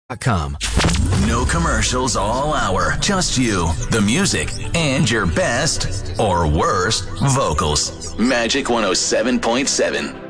Com. No commercials all hour. Just you, the music, and your best or worst vocals. Magic 107.7.